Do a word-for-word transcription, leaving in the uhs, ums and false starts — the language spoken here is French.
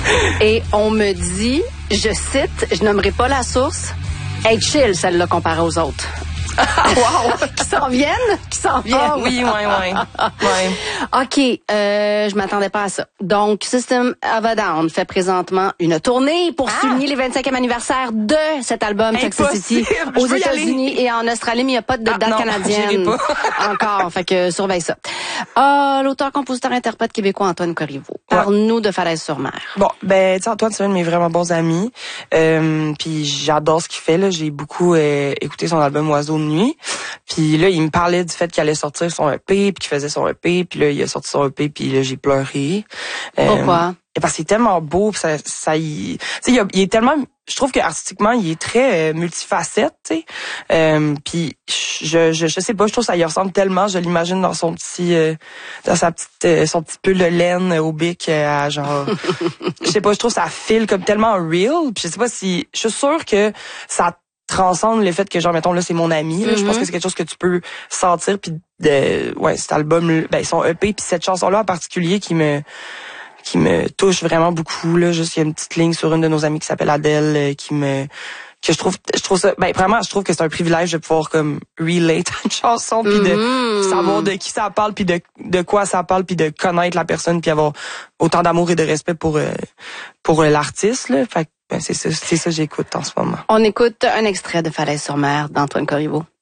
Et on me dit, je cite, je nommerai pas la source, « Hey, chill, celle-là, comparée aux autres. » Wow! Qui s'en viennent? Qui s'en viennent? Ah oui, oui, oui. Ouais. OK, euh, je m'attendais pas à ça. Donc, System of a Down fait présentement une tournée pour ah. souligner les vingt-cinquième anniversaire de cet album Toxicity aux États-Unis et en Australie, mais il n'y a pas de ah, date non, canadienne encore. Fait que surveille ça. Ah, l'auteur, compositeur, interprète québécois Antoine Corriveau. Parle-nous ouais. de Falaise-sur-Mer. Bon, ben, tu sais, Antoine, c'est un de mes vraiment bons amis. Euh, puis j'adore ce qu'il fait, là. J'ai beaucoup euh, écouté son album Oiseau de nuit. Puis là, il me parlait du fait qu'il allait sortir son E P, puis qu'il faisait son E P, puis là, il a sorti son E P, puis là, j'ai pleuré. Pourquoi? Euh, parce qu'il est tellement beau, pis ça, ça, il, tu sais, il, il est tellement, je trouve que artistiquement, il est très euh, multifacette, tu sais. Euh, puis je, je, je sais pas, je trouve que ça y ressemble tellement. Je l'imagine dans son petit, euh, dans sa petite, euh, son petit pull de laine au bic, euh, à genre, je sais pas, je trouve que ça file comme tellement real. Puis je sais pas si, je suis sûre que ça transcende le fait que genre mettons là c'est mon ami là, mm-hmm. Je pense que c'est quelque chose que tu peux sentir puis de ouais cet album ben son E P puis cette chanson là en particulier qui me qui me touche vraiment beaucoup là, juste il y a une petite ligne sur une de nos amies qui s'appelle Adèle euh, qui me que je trouve je trouve ça ben vraiment je trouve que c'est un privilège de pouvoir comme relate une chanson puis de mm-hmm. savoir de qui ça parle puis de de quoi ça parle puis de connaître la personne puis avoir autant d'amour et de respect pour euh, pour euh, l'artiste là. Fait ben c'est ça, c'est ça que j'écoute en ce moment. On écoute un extrait de Falaise-sur-Mer d'Antoine Corriveau.